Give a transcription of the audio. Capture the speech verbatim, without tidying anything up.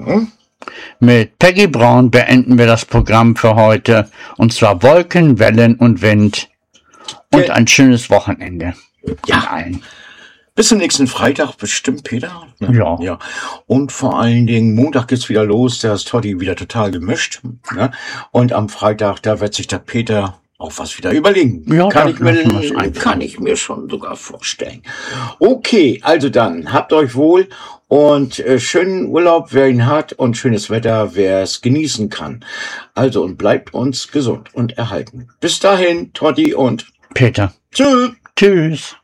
Hm? Mit Peggy Brown beenden wir das Programm für heute. Und zwar Wolken, Wellen und Wind. Und Ja. ein schönes Wochenende. Ja. Allen. Bis zum nächsten Freitag bestimmt, Peter. Ja. ja. Und vor allen Dingen, Montag geht's wieder los. Da ist Toddy wieder total gemischt. Ne? Und am Freitag, da wird sich der Peter auch was wieder überlegen. Ja, kann, das ich mir, lassen wir's einfach. kann ich mir schon sogar vorstellen. Okay, also dann, habt euch wohl und äh, schönen Urlaub, wer ihn hat, und schönes Wetter, wer es genießen kann. Also, und bleibt uns gesund und erhalten. Bis dahin, Toddy und Peter. tschüss. Tschüss.